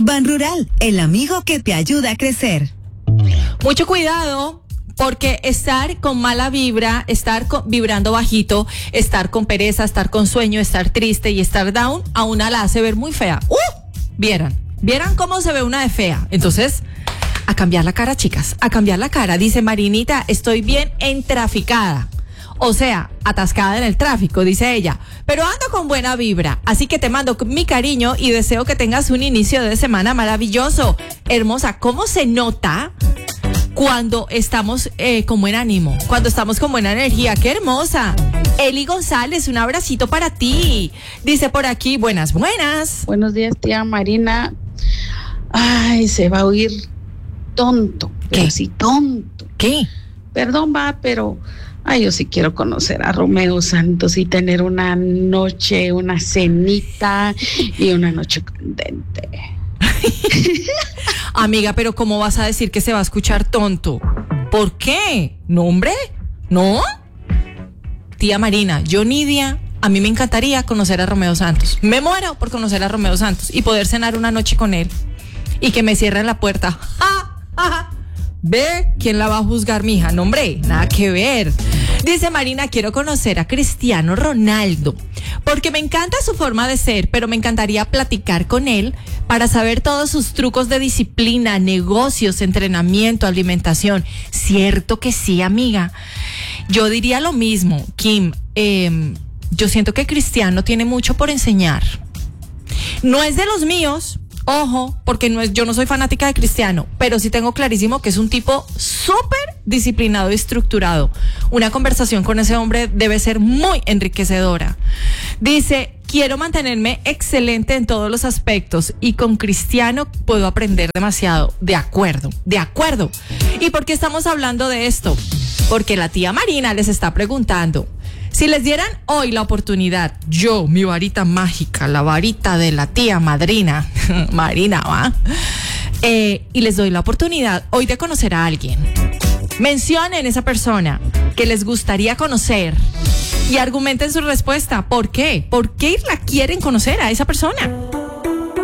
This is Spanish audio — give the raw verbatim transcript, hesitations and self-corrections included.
Ban Rural, el amigo que te ayuda a crecer. Mucho cuidado, porque estar con mala vibra, estar con, vibrando bajito, estar con pereza, estar con sueño, estar triste y estar down, a una la hace ver muy fea. ¡Uh! Vieran, vieran cómo se ve una de fea. Entonces, a cambiar la cara, chicas, a cambiar la cara. Dice Marinita, estoy bien entraficada. O sea, atascada en el tráfico, dice ella, pero ando con buena vibra, así que te mando mi cariño y deseo que tengas un inicio de semana maravilloso. Hermosa, ¿cómo se nota cuando estamos eh, con buen ánimo, cuando estamos con buena energía? ¡Qué hermosa! Eli González, un abracito para ti. Dice por aquí, buenas, buenas. Buenos días, tía Marina. Ay, se va a oír tonto, pero ¿Qué? sí tonto. ¿Qué? Perdón, va, pero... Ay, yo sí quiero conocer a Romeo Santos y tener una noche, una cenita y una noche candente. Amiga, pero ¿cómo vas a decir que se va a escuchar tonto? ¿Por qué? ¿No, hombre? ¿No? Tía Marina, yo Nidia, a mí me encantaría conocer a Romeo Santos. Me muero por conocer a Romeo Santos y poder cenar una noche con él. Y que me cierren la puerta. ¡Ja! ¡Ja! Ve, ¿quién la va a juzgar, mija? No, hombre, nada que ver. Dice Marina, quiero conocer a Cristiano Ronaldo, porque me encanta su forma de ser, pero me encantaría platicar con él para saber todos sus trucos de disciplina, negocios, entrenamiento, alimentación. Cierto que sí, amiga. Yo diría lo mismo, Kim. Eh, yo siento que Cristiano tiene mucho por enseñar. No es de los míos. Ojo, porque no es, yo no soy fanática de Cristiano, pero sí tengo clarísimo que es un tipo súper disciplinado y estructurado. Una conversación con ese hombre debe ser muy enriquecedora. Dice, quiero mantenerme excelente en todos los aspectos y con Cristiano puedo aprender demasiado. De acuerdo, de acuerdo. ¿Y por qué estamos hablando de esto? Porque la tía Marina les está preguntando, si les dieran hoy la oportunidad, yo, mi varita mágica, la varita de la tía madrina, Marina, ¿va? Eh, y les doy la oportunidad hoy de conocer a alguien. Mencionen esa persona que les gustaría conocer y argumenten su respuesta. ¿Por qué? ¿Por qué la quieren conocer a esa persona?